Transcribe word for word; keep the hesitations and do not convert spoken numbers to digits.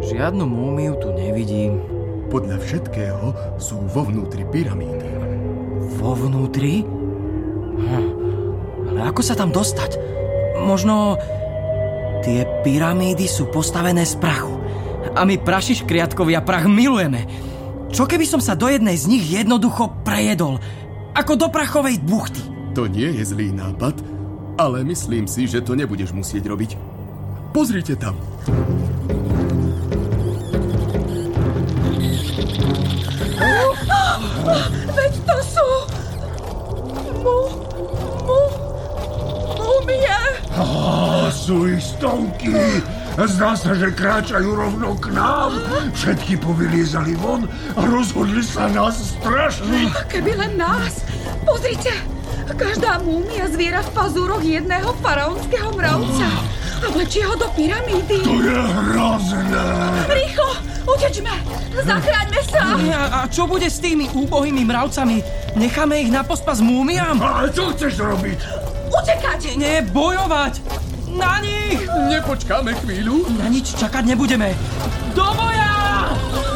Žiadnu múmiu tu nevidím. Podľa všetkého sú vo vnútri pyramídy. Vo vnútri? Hm. Ale ako sa tam dostať? Možno... Tie pyramídy sú postavené z prachu. A my prašiškriatkovia prach milujeme. Čo keby som sa do jednej z nich jednoducho prejedol? Ako do prachovej buchty. To nie je zlý nápad, ale myslím si, že to nebudeš musieť robiť. Pozrite tam. Veď to sú... Mu... Mu... Mumie! Á, sú ich stovky. Zdá sa, že kráčajú rovno k nám. Všetky povyliezali von a rozhodli sa nás strašiť. Keby len nás. Pozrite, každá múmia zviera v pazúroch jedného faraónskeho mravca a vlečie ho do pyramídy. To je hrozné. Rýchlo, utečme, zachráňme sa. A, a čo bude s tými úbohými mravcami? Necháme ich na pospas múmiám? A čo chceš robiť? Utekať! Nie, bojovať! Na nich! Nepočkáme chvíľu? Na nič čakať nebudeme. Do boja!